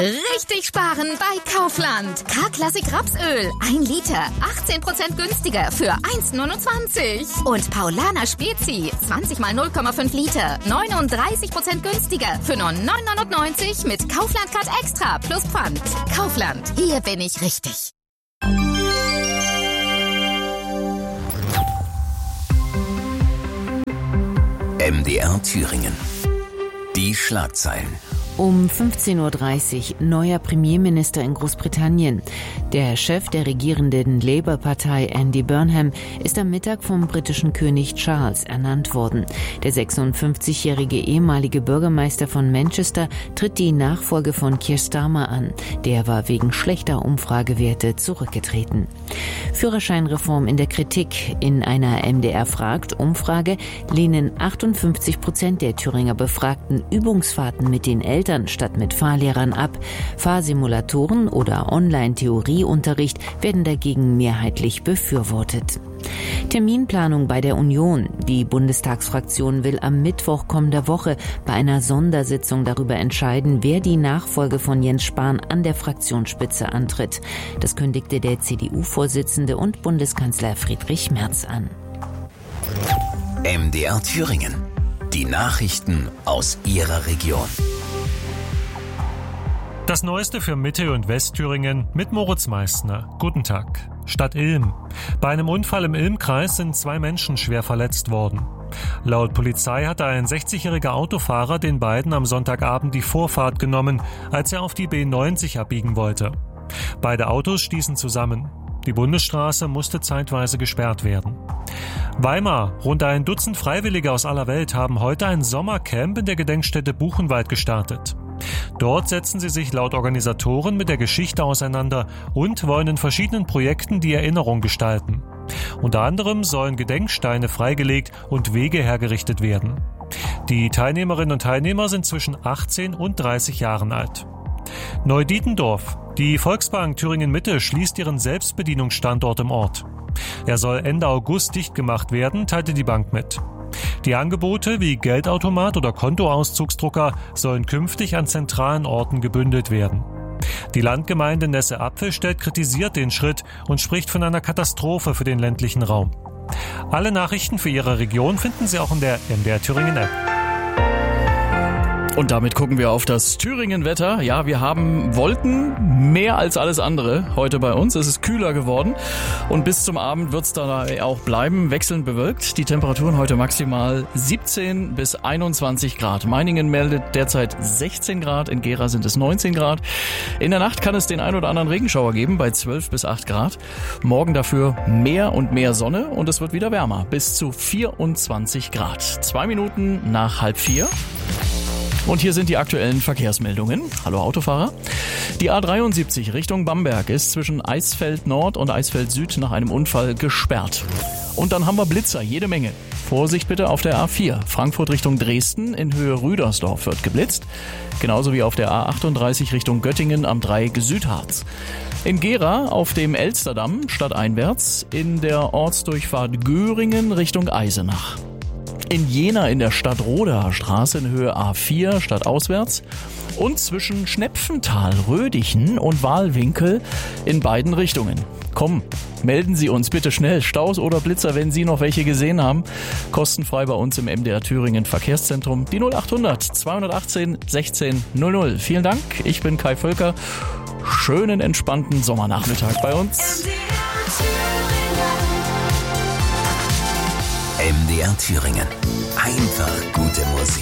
Richtig sparen bei Kaufland. K-Klassik Rapsöl. 1 Liter. 18% günstiger für 1,29. Und Paulaner Spezi. 20 mal 0,5 Liter. 39% günstiger für nur 9,99 mit Kaufland Card Extra plus Pfand. Kaufland. Hier bin ich richtig. MDR Thüringen. Die Schlagzeilen. Um 15.30 Uhr neuer Premierminister in Großbritannien. Der Chef der regierenden Labour-Partei Andy Burnham ist am Mittag vom britischen König Charles ernannt worden. Der 56-jährige ehemalige Bürgermeister von Manchester tritt die Nachfolge von Keir Starmer an. Der war wegen schlechter Umfragewerte zurückgetreten. Führerscheinreform in der Kritik. In einer MDR-Fragt-Umfrage lehnen 58% der Thüringer Befragten Übungsfahrten mit den Eltern statt mit Fahrlehrern ab. Fahrsimulatoren oder Online-Theorieunterricht werden dagegen mehrheitlich befürwortet. Terminplanung bei der Union. Die Bundestagsfraktion will am Mittwoch kommender Woche bei einer Sondersitzung darüber entscheiden, wer die Nachfolge von Jens Spahn an der Fraktionsspitze antritt. Das kündigte der CDU-Vorsitzende und Bundeskanzler Friedrich Merz an. MDR Thüringen. Die Nachrichten aus Ihrer Region. Das Neueste für Mitte- und Westthüringen mit Moritz Meissner. Guten Tag. Stadt Ilm. Bei einem Unfall im Ilmkreis sind 2 Menschen schwer verletzt worden. Laut Polizei hatte ein 60-jähriger Autofahrer den beiden am Sonntagabend die Vorfahrt genommen, als er auf die B90 abbiegen wollte. Beide Autos stießen zusammen. Die Bundesstraße musste zeitweise gesperrt werden. Weimar. Rund ein Dutzend Freiwillige aus aller Welt haben heute ein Sommercamp in der Gedenkstätte Buchenwald gestartet. Dort setzen sie sich laut Organisatoren mit der Geschichte auseinander und wollen in verschiedenen Projekten die Erinnerung gestalten. Unter anderem sollen Gedenksteine freigelegt und Wege hergerichtet werden. Die Teilnehmerinnen und Teilnehmer sind zwischen 18 und 30 Jahren alt. Neudietendorf. Die Volksbank Thüringen Mitte schließt ihren Selbstbedienungsstandort im Ort. Er soll Ende August dicht gemacht werden, teilte die Bank mit. Die Angebote wie Geldautomat oder Kontoauszugsdrucker sollen künftig an zentralen Orten gebündelt werden. Die Landgemeinde Nesse-Apfelstedt kritisiert den Schritt und spricht von einer Katastrophe für den ländlichen Raum. Alle Nachrichten für Ihre Region finden Sie auch in der MDR Thüringen App. Und damit gucken wir auf das Thüringen-Wetter. Ja, wir haben Wolken, mehr als alles andere heute bei uns. Es ist kühler geworden und bis zum Abend wird es da auch bleiben, wechselnd bewölkt. Die Temperaturen heute maximal 17 bis 21 Grad. Meiningen meldet derzeit 16 Grad, in Gera sind es 19 Grad. In der Nacht kann es den ein oder anderen Regenschauer geben bei 12 bis 8 Grad. Morgen dafür mehr und mehr Sonne und es wird wieder wärmer, bis zu 24 Grad. 2 Minuten nach 3:30. Und hier sind die aktuellen Verkehrsmeldungen. Hallo Autofahrer. Die A73 Richtung Bamberg ist zwischen Eisfeld Nord und Eisfeld Süd nach einem Unfall gesperrt. Und dann haben wir Blitzer, jede Menge. Vorsicht bitte auf der A4. Frankfurt Richtung Dresden in Höhe Rüdersdorf wird geblitzt. Genauso wie auf der A38 Richtung Göttingen am Dreieck Südharz. In Gera auf dem Elsterdamm stadteinwärts in der Ortsdurchfahrt Göringen Richtung Eisenach. In Jena in der Stadtroder Straße in Höhe A4 stadtauswärts und zwischen Schnepfental, Rödichen und Wahlwinkel in beiden Richtungen. Komm, melden Sie uns bitte schnell, Staus oder Blitzer, wenn Sie noch welche gesehen haben. Kostenfrei bei uns im MDR Thüringen Verkehrszentrum. Die 0800 218 16 00. Vielen Dank, ich bin Kai Völker. Schönen, entspannten Sommernachmittag bei uns. MDR Thüringen. Einfach gute Musik.